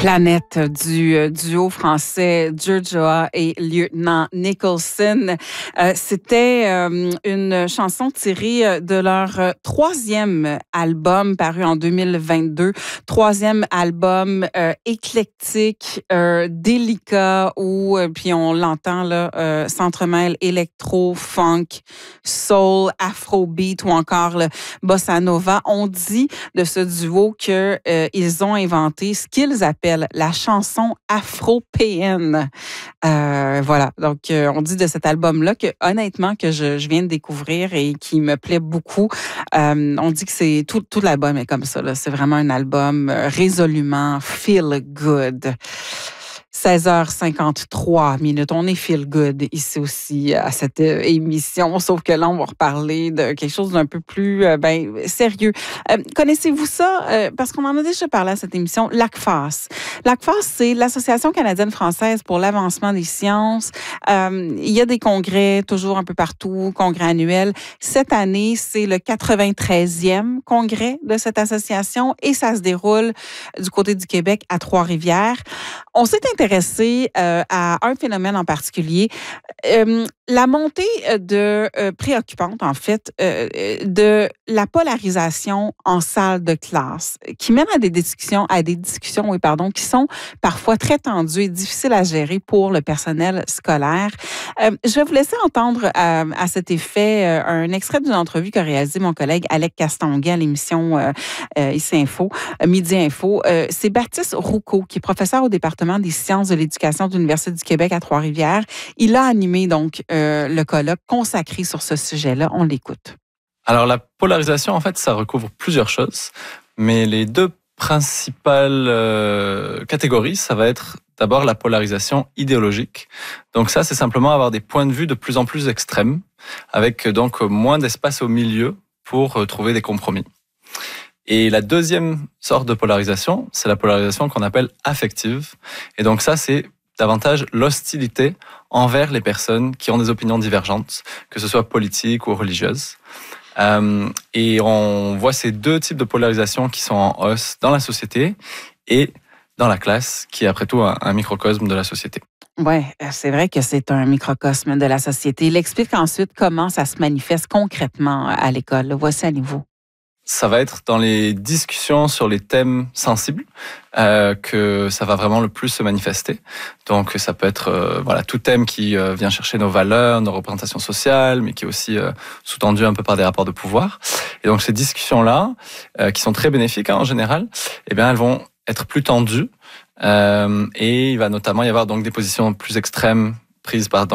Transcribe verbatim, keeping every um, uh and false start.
Planète du euh, duo français Georgia et Lieutenant Nicholson. Euh, C'était euh, une chanson tirée de leur euh, troisième album paru en deux mille vingt-deux. Troisième album euh, éclectique, euh, délicat, où, euh, puis on l'entend là, euh, s'entremêle électro, funk, soul, afrobeat ou encore le bossa nova. On dit de ce duo que euh, ils ont inventé ce qu'ils appellent la chanson afro-péenne. Euh, voilà. Donc, euh, on dit de cet album-là que, honnêtement, que je, je viens de découvrir et qui me plaît beaucoup. Euh, on dit que c'est tout, tout l'album est comme ça, là. C'est vraiment un album euh, résolument feel good. seize heures cinquante-trois minutes. On est feel good ici aussi à cette euh, émission, sauf que là, on va reparler de quelque chose d'un peu plus euh, ben, sérieux. Euh, connaissez-vous ça? Euh, parce qu'on en a déjà parlé à cette émission, l'A C F A S. L'A C F A S, c'est l'Association canadienne-française pour l'avancement des sciences. Euh, il y a des congrès toujours un peu partout, congrès annuels. Cette année, c'est le quatre-vingt-treizième congrès de cette association et ça se déroule du côté du Québec à Trois-Rivières. On s'est intéressé euh, à un phénomène en particulier, euh, la montée de euh, préoccupante, en fait, euh, de la polarisation en salle de classe, qui mène à des discussions, à des discussions, oui, pardon, qui sont parfois très tendues et difficiles à gérer pour le personnel scolaire. Euh, je vais vous laisser entendre à, à cet effet euh, un extrait d'une entrevue qu'a réalisé mon collègue Alec Castonguay à l'émission euh, euh, Ici Info, euh, Midi Info. Euh, c'est Baptiste Roucault, qui est professeur au département des sciences de l'éducation de l'Université du Québec à Trois-Rivières. Il a animé donc euh, le colloque consacré sur ce sujet-là. On l'écoute. Alors la polarisation, en fait, ça recouvre plusieurs choses, mais les deux principales euh, catégories, ça va être d'abord la polarisation idéologique. Donc ça, c'est simplement avoir des points de vue de plus en plus extrêmes, avec donc moins d'espace au milieu pour euh, trouver des compromis. Et la deuxième sorte de polarisation, c'est la polarisation qu'on appelle affective. Et donc ça, c'est davantage l'hostilité envers les personnes qui ont des opinions divergentes, que ce soit politiques ou religieuses. Euh, et on voit ces deux types de polarisation qui sont en hausse dans la société et dans la classe, qui est après tout un, un microcosme de la société. Oui, c'est vrai que c'est un microcosme de la société. Il explique ensuite comment ça se manifeste concrètement à l'école. Voici à niveau. Ça va être dans les discussions sur les thèmes sensibles euh, que ça va vraiment le plus se manifester. Donc ça peut être euh, voilà tout thème qui euh, vient chercher nos valeurs, nos représentations sociales, mais qui est aussi euh, sous-tendu un peu par des rapports de pouvoir. Et donc ces discussions-là, euh, qui sont très bénéfiques hein, en général, eh bien elles vont être plus tendues euh, et il va notamment y avoir donc des positions plus extrêmes prises par